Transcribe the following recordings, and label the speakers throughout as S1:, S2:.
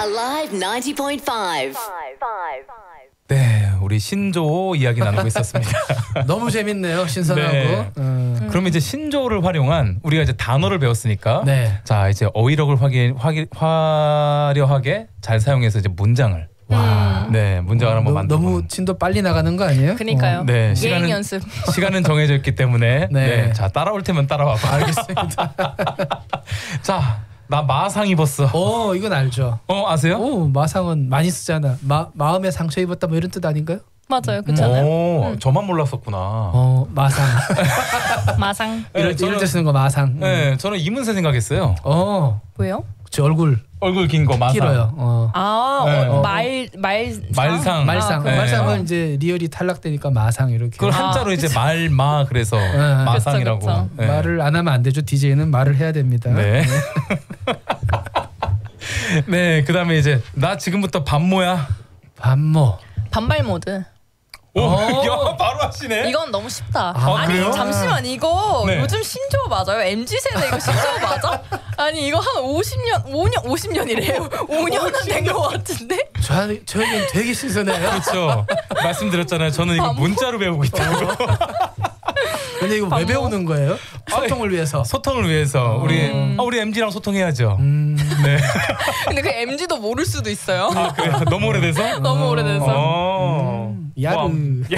S1: Alive 90.5.
S2: 네, 우리 신조어 이야기 나누고 있었습니다.
S3: 너무 재밌네요, 신선하고.
S2: 네. 그러면 이제 신조어를 활용한 우리가 이제 단어를 배웠으니까,
S3: 네.
S2: 자 이제 어휘력을 화려하게 잘 사용해서 이제 문장을, 네, 문장을 한번 만들어.
S3: 너무 진도 빨리 나가는 거 아니에요?
S4: 그니까요.
S2: 네,
S4: 예행 연습.
S2: 시간은 정해져 있기 때문에,
S3: 네.
S2: 네, 자 따라올 테면 따라와봐.
S3: 알겠습니다.
S2: 자, 나 마상 입었어.
S3: 이건 알죠.
S2: 아세요?
S3: 마상은 많이 쓰잖아. 마음에 상처 입었다 뭐 이런 뜻 아닌가요?
S4: 맞아요, 그렇잖아요.
S2: 저만 몰랐었구나.
S3: 마상.
S4: 마상.
S3: 이럴 때 쓰는 거 마상.
S2: 네, 저는 이문세 생각했어요.
S4: 왜요?
S3: 제 얼굴
S2: 긴 거 마상.
S3: 길어요.
S2: 말상.
S3: 말상은 이제 리얼이 탈락되니까 마상 이렇게.
S2: 그걸 한자로 이제 말마 그래서 마상이라고.
S4: 그쵸.
S2: 네.
S3: 말을 안 하면 안 되죠. DJ는 말을 해야 됩니다.
S2: 네. 네, 그다음에 이제 나 지금부터 반모야.
S3: 반모.
S4: 반발 모드.
S2: 야, 바로 하시네.
S4: 이건 너무 쉽다.
S2: 아니, 그래요?
S4: 잠시만, 이거
S2: 네.
S4: 요즘 신조어 맞아요? MZ세대 이거 신조어 맞아? 아니 이거 한 50년이래요. 5년은 된 것 같은데?
S3: 저는 되게 신선해요.
S2: 그렇죠. 말씀드렸잖아요. 저는 이거 문자로 배우고 있다고.
S3: 근데 이거 왜 배우는 거예요? 소통을 위해서.
S2: 소통을 위해서. 우리 MZ랑 소통해야죠. 네.
S4: 근데 그 MZ도 모를 수도 있어요.
S2: 그래요? 너무 오래돼서?
S4: 너무 오래돼서.
S3: 야르.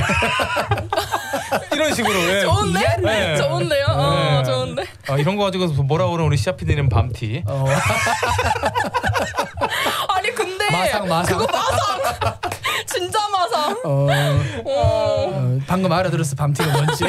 S2: 이런 식으로. 예.
S4: 좋은데?
S2: 네.
S4: 좋은데요?
S2: 네.
S4: 좋은데?
S2: 이런 거 가지고 뭐라 그러면 우리 시아피디는 밤티.
S4: 아니 근데
S3: 마상.
S4: 그거 마상. 진짜 마상.
S3: 방금 알아들었어. 밤티가 뭔지.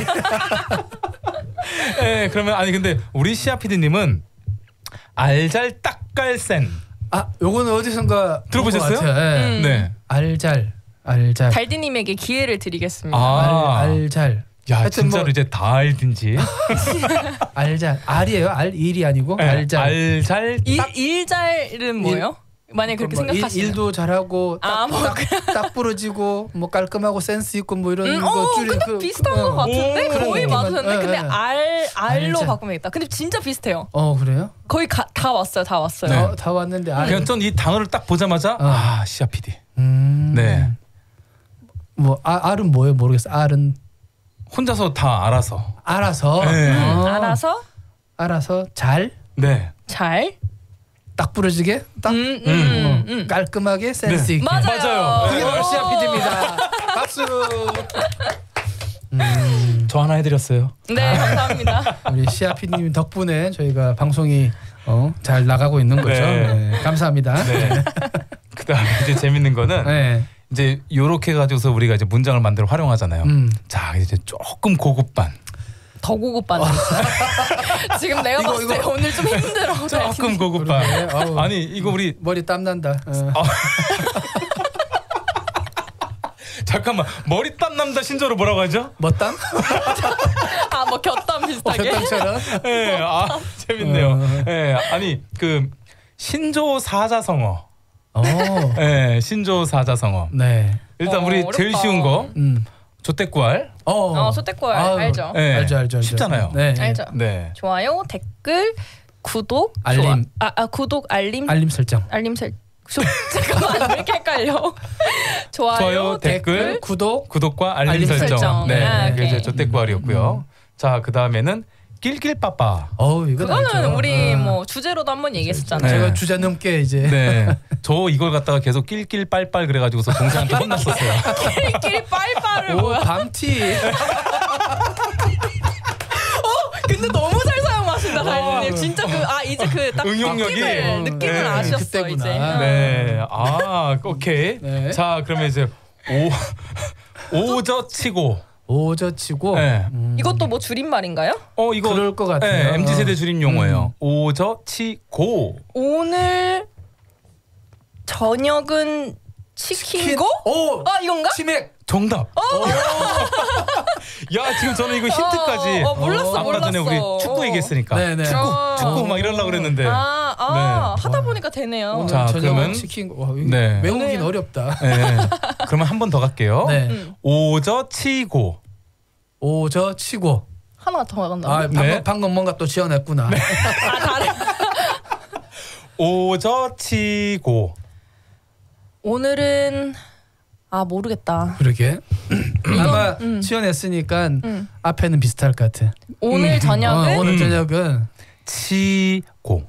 S2: 네, 그러면 근데 우리 시아피디님은 알잘 딱갈센.
S3: 요거는 어디선가
S2: 들어보셨어요?
S3: 네.
S2: 네.
S3: 알잘.
S4: 달디님에게 기회를 드리겠습니다.
S3: 알잘.
S2: 야, 진짜로 이제 다 알든지.
S3: 알잘. 알이에요? 일이 아니고?
S2: 네, 알잘.
S4: 일잘은 뭐예요? 만약에 그렇게 생각하시면
S3: 일도 잘하고 딱 부러지고 뭐 깔끔하고 센스 있고 뭐 이런 거 줄여.
S4: 근데 비슷한 것 같은데? 거의 맞았는데 근데 알로
S3: 알잘.
S4: 바꾸면 겠다. 근데 진짜 비슷해요.
S3: 그래요?
S4: 거의 다 왔어요.
S2: 네.
S3: 다 왔는데
S2: 그냥 전 이 단어를 딱 보자마자 시아피디.
S3: 네. 뭐 알은 뭐예요? 모르겠어. 알은
S2: 혼자서 다 알아서.
S3: 네.
S4: 알아서
S3: 잘 딱 부러지게 딱 깔끔하게 센스 있게.
S4: 맞아요.
S3: 그게 바로 시아피디입니다. 박수.
S2: 저 하나 해드렸어요.
S4: 네, 감사합니다.
S3: 우리 시아피디님 덕분에 저희가 방송이 잘 나가고 있는 거죠. 네, 감사합니다.
S2: 네. 그다음에 이제 재밌는 거는
S3: 네.
S2: 이제 요렇게 가지고서 우리가 이제 문장을 만들어 활용하잖아요. 자, 이제 조금 고급반.
S4: 더 고급반이 있어요. 지금 내가 봤을 때 오늘 좀 힘들어.
S2: 조금 고급반.
S3: 그러네.
S2: 아니 이거 우리
S3: 머리 땀 난다.
S2: 잠깐만, 머리 땀 남다 신조로 뭐라고 하죠?
S3: 멋땀?
S4: 뭐 곁땀 비슷하게.
S3: 곁땀처럼.
S2: 네, 재밌네요. 네, 아니 그 신조 사자성어. 네, 신조 사자성어.
S3: 네.
S2: 일단 우리
S4: 어렵다.
S2: 제일 쉬운 거. 조태꾸알.
S4: 소떼꾸알 알죠?
S2: 네.
S3: 알죠.
S2: 쉽잖아요.
S3: 네.
S4: 알죠.
S2: 네.
S4: 좋아요, 댓글, 구독,
S3: 알림.
S4: 구독, 알림
S3: 설정.
S4: 잠깐만 왜 이렇게 헷갈려? 좋아요,
S3: 댓글,
S2: 구독과 알림 설정. 네, 그게 이제 조태꾸알이었고요. 자, 그 다음에는 낄낄빠빠.
S3: 이건
S4: 그거는
S3: 알죠.
S4: 우리 뭐 주제로도 한번 얘기했었잖아요.
S2: 네.
S3: 제가 주제 넘게 이제.
S2: 네, 저 이걸 갖다가 계속 낄낄빨빨 그래가지고서 동생한테 혼났었어요.
S4: 끼리끼리 빨빨을 뭐야?
S3: 밤티.
S4: 근데 너무 잘 사용하신다, 달님. 진짜 이제 딱
S2: 응용력이.
S4: 느낌을 아셨어
S3: 그때구나.
S4: 이제.
S2: 네, 오케이.
S3: 네.
S2: 자, 그러면 이제 오저치고.
S3: 오저치고.
S2: 네.
S4: 이것도 뭐 줄임말인가요?
S2: 이거
S3: 그럴 것 같아요.
S2: 네, MZ 세대 줄임 용어예요. 오저치고.
S4: 오늘 저녁은 치킨고? 이건가?
S3: 치맥.
S2: 정답. 야, 지금 저는 이거 힌트까지.
S4: 몰랐어.
S2: 아까 전에 우리 축구 얘기했으니까.
S3: 네네.
S2: 축구 막 이러려고 그랬는데.
S4: 하다 보니까 되네요.
S3: 오늘
S2: 자,
S3: 저녁은
S2: 그러면
S3: 치킨.
S2: 네.
S3: 외우긴 어렵다.
S2: 네. 그러면 한 번 더 갈게요.
S3: 네.
S2: 오저치고.
S3: 오저치고.
S4: 하나 더 나간다.
S3: 방금 뭔가 또 지어냈구나.
S4: 다른.
S2: 오저치고.
S4: 오늘은 모르겠다.
S3: 그러게. 아마 지원했으니까 앞에는 비슷할 것 같아.
S4: 오늘 저녁은
S3: 오늘 저녁은
S2: 치고.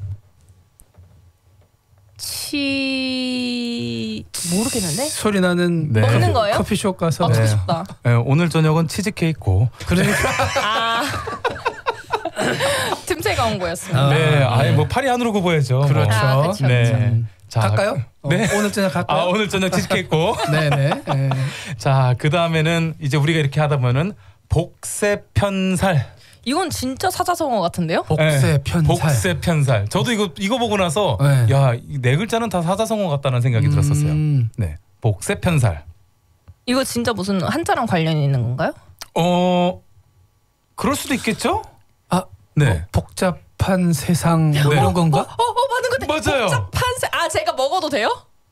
S4: 모르겠는데?
S3: 소리 나는
S2: 네.
S4: 먹는 거예요?
S3: 커피숍 가서
S4: 듣고 싶다.
S2: 네, 오늘 저녁은 치즈케이크고.
S3: 그러니까
S4: 틈새가 온 거였어요.
S2: 네, 아예 뭐 팔이 안으로 굽어야죠.
S3: 그렇죠.
S4: 그쵸,
S2: 네. 자,
S3: 갈까요?
S2: 네.
S3: 오늘 저녁 갈까요?
S2: 오늘 저녁 치즈케이크고.
S3: 네네. 네.
S2: 자, 그 다음에는 이제 우리가 이렇게 하다 보면은 복세편살.
S4: 이건 진짜 사자성어 같은데요?
S3: 복세편살.
S2: 복세편살. 저도 이거 보고 나서
S3: 네.
S2: 야, 이 네 글자는 다 사자성어 같다는 생각이 들었었어요. 네, 복세편살.
S4: 이거 진짜 무슨 한자랑 관련이 있는 건가요?
S2: 그럴 수도 있겠죠?
S3: 네. 복잡한 세상 뭐 이런 건가?
S4: 맞는 것 같아.
S2: 맞아요.
S4: 복잡한 제가 먹어도 돼요?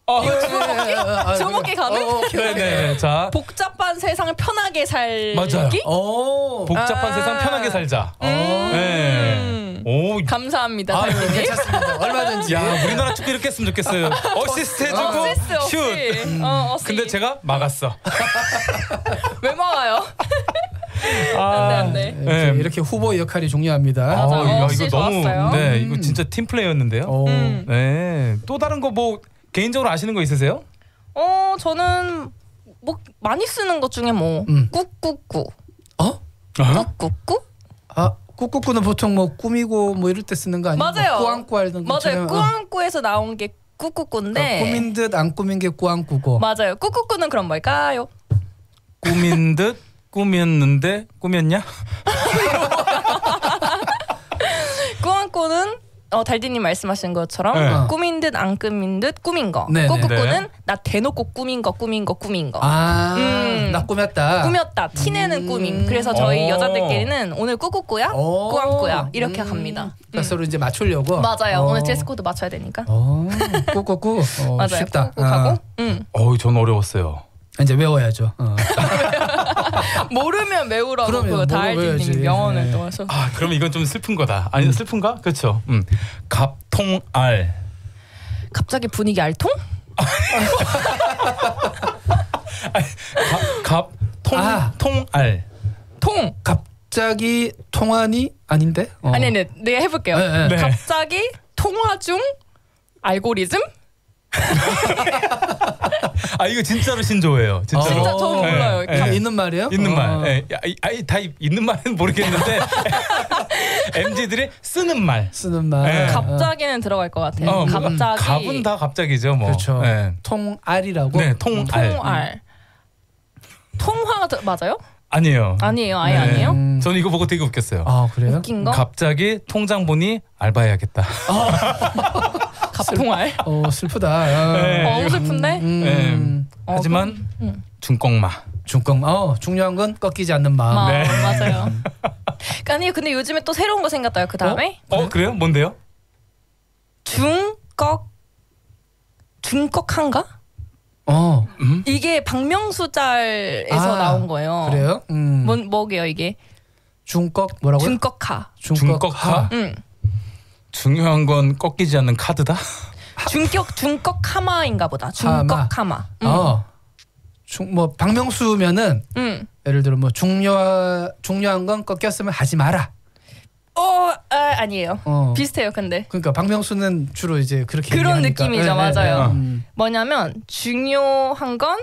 S4: 주먹기 가능?
S2: 네네. 자,
S4: 복잡한 세상을 편하게 살기?
S2: 맞아요. 복잡한
S4: 아.
S2: 세상 편하게 살자. 네. 오,
S4: 감사합니다. 달님이.
S3: 괜찮습니다. 얼마든지.
S2: 야, 우리나라 축구 이렇게 했으면 좋겠어요. 어시스트 해주고
S4: 어시스트 없이.
S2: 슛. 근데 제가 막았어.
S4: 왜 막아요? 안 돼.
S2: 네.
S3: 이렇게 후보 역할이 중요합니다.
S4: 맞아.
S2: 야,
S4: 역시
S2: 이거 너무
S4: 좋았어요.
S2: 네, 이거 진짜 팀 플레이였는데요. 네. 또 다른 거 뭐 개인적으로 아시는 거 있으세요?
S4: 저는 뭐 많이 쓰는 것 중에 뭐 꾹꾹꾹. 꾹꾹꾹?
S3: 꾸꾸꾸는 보통 뭐 꾸미고 뭐 이럴 때 쓰는 거 아니에요?
S4: 맞아요.
S3: 꾸안꾸 하는
S4: 맞아요. 꾸안꾸에서 나온 게 꾹꾹꾸인데.
S3: 꾸민 듯 안 꾸민 게 꾸안꾸고.
S4: 맞아요. 꾹꾹꾸는 그럼 뭘까요?
S2: 꾸민 듯 꾸몄는데 꾸몄냐?
S4: 꾸안꾸는 달디님 말씀하신 것처럼
S2: 네.
S4: 꾸민 듯 안 꾸민 듯 꾸민 거.
S3: 네네.
S4: 꾹꾹꾸는
S2: 네.
S4: 나 대놓고 꾸민 거.
S3: 나 꾸몄다.
S4: 꾸몄다. 티내는 꾸밈. 그래서 저희
S2: 오.
S4: 여자들끼리는 오늘 꾹꾹꾸야,
S3: 오.
S4: 꾸안꾸야 이렇게 갑니다.
S3: 그러니까 서로 이제 맞추려고.
S4: 맞아요. 오늘 드레스 코드 맞춰야 되니까.
S3: 꾸꾸꾸.
S4: 맞아요.
S3: 쉽다.
S4: 꾹꾹하고.
S2: 전 어려웠어요.
S3: 이제 외워야죠.
S4: 모르면 외우라고
S3: 그럼요,
S4: 그
S3: 모르고
S4: 다알디님
S3: 외워야지.
S4: 명언을
S3: 네.
S4: 또 하셔.
S2: 그럼 이건 좀 슬픈 거다. 아니 슬픈가? 그렇죠. 갑통알.
S4: 갑자기 분위기 알통?
S2: 통알.
S4: 통.
S3: 갑자기 통화니 아닌데?
S4: 아니, 내가 해볼게요.
S3: 네.
S4: 갑자기 통화 중 알고리즘?
S2: 이거 진짜로 신조어예요. 진짜로.
S4: 진짜 저 몰라요.
S2: 네.
S3: 있는 말이에요?
S2: 있는 말. 예. 다 있는 말은 모르겠는데 MZ들이 쓰는 말.
S3: 쓰는 말.
S2: 네.
S4: 갑자기는 들어갈 것 같아요. 갑자기.
S2: 갑은 다 갑자기죠, 뭐.
S3: 그렇죠.
S2: 네.
S3: 통알이라고.
S2: 네, 통알.
S4: 통알. 통화가 맞아요?
S2: 아니에요.
S4: 아니에요. 아예
S2: 네.
S4: 아니에요?
S2: 저는 이거 보고 되게 웃겼어요.
S3: 그래요?
S4: 웃긴 거?
S2: 갑자기 통장 보니 알바해야겠다.
S4: 갑통알.
S3: 슬프다.
S2: 네.
S4: 너무 슬픈데?
S2: 네. 하지만 중꺾마.
S3: 중요한 건 꺾이지 않는 마음.
S2: 네.
S4: 맞아요. 아니 근데 요즘에 또 새로운 거 생겼다요. 그 다음에
S2: 그래요? 뭔데요?
S4: 중꺾한가? 이게 박명수 짤에서 나온 거예요.
S3: 그래요?
S4: 뭐게요 이게?
S3: 중꺾 뭐라고요?
S4: 중꺾하.
S2: 중꺾하. 중요한 건 꺾이지 않는 카드다.
S4: 중꺾하마인가 보다. 중꺾하마.
S3: 뭐 박명수면은 예를 들어 뭐 중요한 건 꺾였으면 하지 마라.
S4: 아니에요. 비슷해요, 근데.
S3: 그러니까 박명수는 주로 이제 그렇게
S4: 그런
S3: 얘기하니까.
S4: 느낌이죠,
S3: 네,
S4: 맞아요.
S3: 네.
S4: 뭐냐면 중요한 건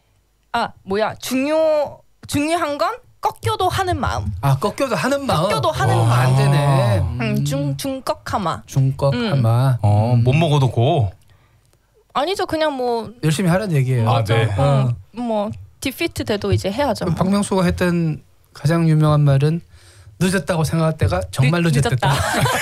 S4: 중요한 건 꺾여도 하는 마음.
S3: 꺾여도 하는 마음.
S4: 꺾여도 하는 마음.
S3: 안 되네.
S4: 중꺾하마.
S3: 중꺾하마.
S2: 못 먹어도 고.
S4: 아니죠, 그냥 뭐
S3: 열심히 하라는 얘기예요.
S2: 네.
S4: 뭐 디피트 돼도 이제 해야죠.
S3: 박명수가 했던 가장 유명한 말은 늦었다고 생각할 때가 정말 늦었다.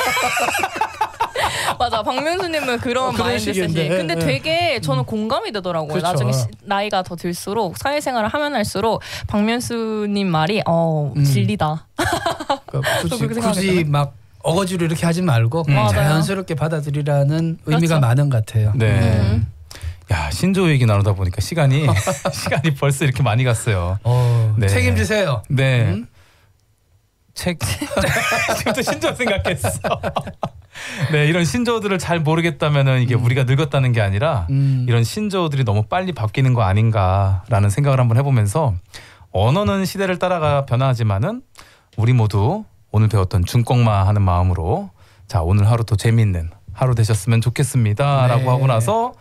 S4: 맞아, 박명수님은 그런 마인드셋이. 근데 되게 저는 공감이 되더라고요.
S3: 그렇죠.
S4: 나중에 나이가 더 들수록 사회생활을 하면 할수록 박명수님 말이 진리다.
S3: 그러니까 굳이 막 어거지로 이렇게 하지 말고 자연스럽게 받아들이라는 의미가 많은 것 같아요.
S2: 네. 야, 신조어 얘기 나누다 보니까 시간이 벌써 이렇게 많이 갔어요. 네.
S3: 책임지세요.
S2: 네. 지금도 신조어 생각했어. 네, 이런 신조어들을 잘 모르겠다면은 이게 우리가 늙었다는 게 아니라 이런 신조어들이 너무 빨리 바뀌는 거 아닌가라는 생각을 한번 해보면서 언어는 시대를 따라가 변화하지만은 우리 모두 오늘 배웠던 중꺾마 하는 마음으로 자 오늘 하루도 재미있는 하루 되셨으면 좋겠습니다라고
S3: 네.
S2: 하고 나서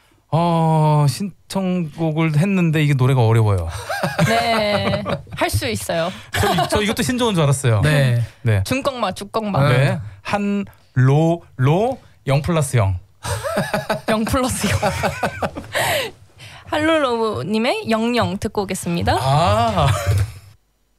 S2: 신청곡을 했는데 이게 노래가 어려워요.
S4: 네, 할 수 있어요.
S2: 저 이것도 신조어인 줄 알았어요.
S3: 네.
S2: 네.
S4: 중꺾마, 죽꺾마.
S2: 네. 한로 0+0.
S4: 0+0. 할로로님의 00 듣고 오겠습니다.
S2: 아.